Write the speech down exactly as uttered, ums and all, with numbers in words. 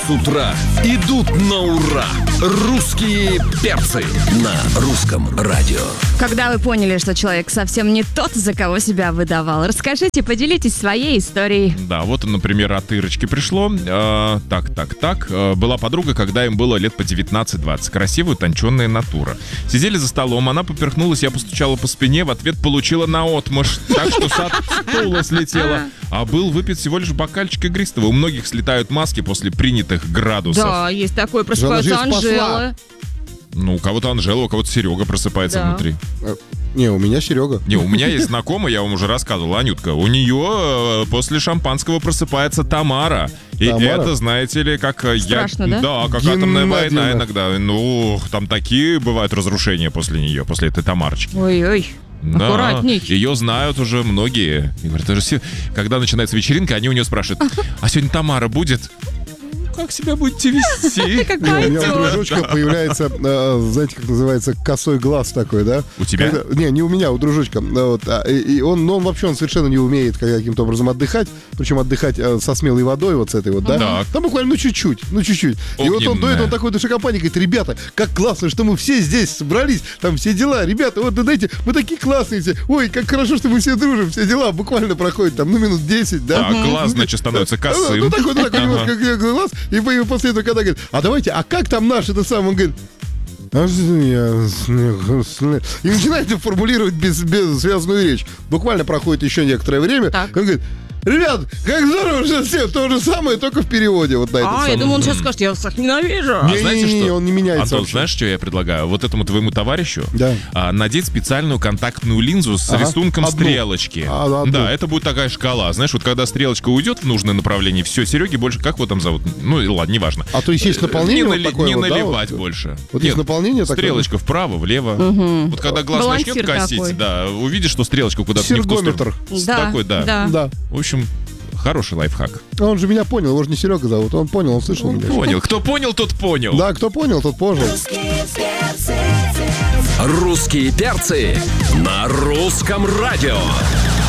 с утра идут на ура. Русские перцы на русском радио. Когда вы поняли, что человек совсем не тот, за кого себя выдавал, расскажите, поделитесь своей историей. Да, вот, например, от Ирочки пришло. Э, так, так, так. Э, была подруга, когда им было лет по девятнадцать-двадцать. Красивая, утонченная натура. Сидели за столом, она поперхнулась, я постучала по спине, в ответ получила наотмашь. Так что со стула слетела. А был выпит всего лишь бокальчик игристого. У многих слетают маски после принятых градусов. Да, есть такое, просыпается Анжела. Ну, у кого-то Анжела, у кого-то Серега просыпается Да. внутри. Не, у меня Серега. Не, у меня есть знакомая, я вам уже рассказывал, Анютка. У нее э, после шампанского просыпается Тамара. И Тамара? это, знаете ли, как э, Страшно, я... да? Да, как атомная война Геннадьевна. иногда. Ну, там такие бывают разрушения после нее, после этой Тамарочки. Ой-ой. Да, Аккуратней. ее знают уже многие. И говорят, «Даже когда начинается вечеринка, они у нее спрашивают: а сегодня Тамара будет? Как себя будете вести? Как Не, у меня у пойдет. дружочка появляется, э, знаете, как называется, косой глаз такой, да? У тебя? Когда- не, не у меня, у дружочка. Да, вот, а, и, и он, но он вообще он совершенно не умеет каким-то образом отдыхать, причем отдыхать э, со смелой водой, вот с этой вот, да? Так. Там буквально, ну, чуть-чуть, ну, чуть-чуть. И вот он Огненная. дует, он такой душекомпании, говорит: ребята, как классно, что мы все здесь собрались, там все дела, ребята, вот, знаете, мы такие классные все, ой, как хорошо, что мы все дружим, все дела буквально проходят там, ну, минут десять, да? Так, глаз, значит, становится Да, да, косым. Ну, такой, ну, такой Ага. немножко как глаз, и по- после этого, когда говорит: а давайте, а как там наш это самое, он говорит: «А что я...» и начинает формулировать без, бессвязную речь. Буквально проходит еще некоторое время. Так. Он говорит: ребят, как здорово, что все то же самое, только в переводе. Вот на этот А, я самый. думал, он сейчас скажет, я вас ненавижу. А Не, знаете не, не, что? он не меняется Антон, вообще. знаешь, что я предлагаю? Вот этому твоему товарищу Да. а, надеть специальную контактную линзу с Ага. рисунком Одну. стрелочки. А, одну. Да, это будет такая шкала. Знаешь, вот когда стрелочка уйдет в нужное направление, все, Сереге больше, как его там зовут? Ну, и ладно, неважно. А то есть есть наполнение Не, вот нали- такое не вот, да, наливать вот? больше. Вот Нет, есть наполнение такое? стрелочка вправо, влево. Вот когда глаз Балансир начнет косить, такой. да, увидишь, что стрелочка куда-то не в ту сторону. Сергометр. С Да, Такой, да. да. Да. В общем, хороший лайфхак. Он же меня понял, его же не Серега зовут. Он понял, он слышал меня. Понял. Кто понял, тот понял. Да, кто понял, тот пожил. Русские перцы на русском радио.